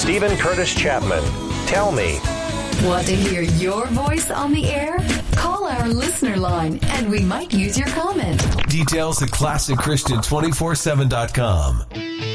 Stephen Curtis Chapman. Tell me. Want to hear your voice on the air? Call our listener line and we might use your comment. Details at ClassicChristian247.com.